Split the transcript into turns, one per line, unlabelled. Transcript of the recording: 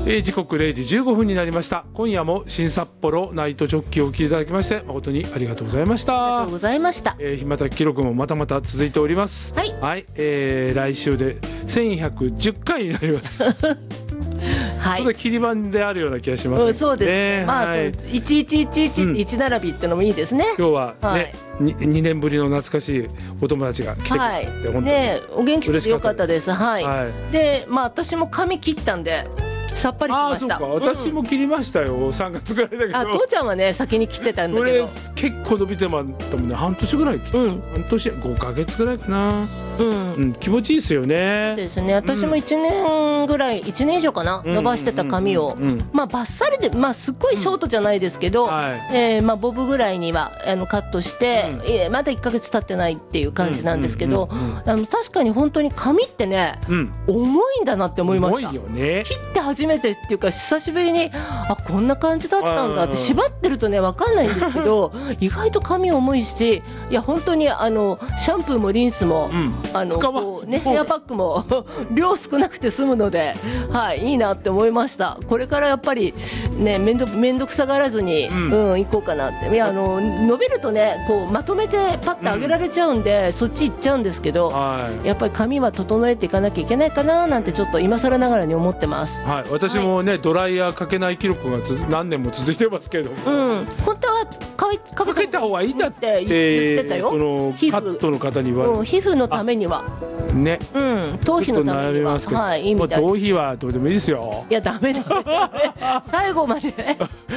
時刻0時15分になりました。今夜も新札幌ナイトジョッキをお聞きいただきまして誠にありがとうございました。
ありがとうございました。
暇た記録もまたまた続いております。
はい、
はい、来週で1110回になります
はい、
ちょっと切り番であるような気がしますね。
そうですね、まあ、はい、1111並びってのもいいですね。
今日はね、
はい、
2年ぶりの懐かしいお友達が来てくれて、はい、本当に
ね、お元気でよかったです。はい、
はい、
で、まあ、私も髪切ったんでさっぱりしました。
そうか、私も切りましたよ、3月ぐらいだけど。
父ちゃんはね先に切ってたんだけど、
それ結構伸びてまったもんね。半年ぐらい、半年5ヶ月ぐらいかな。気持ちいいですよね。
そうですね、私も1年ぐらい、1年以上かな、伸ばしてた髪を、まあバッサリで、まあすっごいショートじゃないですけど、まあボブぐらいにはカットして、まだ1ヶ月経ってないっていう感じなんですけど、確かに本当に髪ってね、重いんだなって思いました。
重いよね。
切って初めてっていうか久しぶりにこんな感じだったんだって、縛ってるとね分かんないんですけど意外と髪重いし、いや本当にシャンプーもリンスも、こうね、ヘアパックも量少なくて済むので、はい、いいなって思いました。これからやっぱりね、めんどくさがらずに、行こうかなって。いや伸びるとね、こうまとめてパッと上げられちゃうんで、そっち行っちゃうんですけど、やっぱり髪は整えていかなきゃいけないかななんてちょっと今更ながらに思ってます。
はい、私もね、ドライヤーかけない記録が何年も続いてますけど、
本当は
かけた方がいいんだって
言ってたよ。
そのカットの方には、
皮膚のためにはね、頭皮のためには、はい、いいみたい。
頭皮はどうでもいいですよ。
いやダメだ最後まで